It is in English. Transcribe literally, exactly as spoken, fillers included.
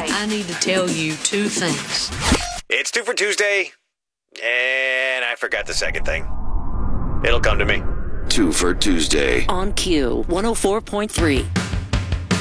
I need to tell you two things. It's two for Tuesday, and I forgot the second thing. It'll come to me. Two for Tuesday. On Q one oh four point three.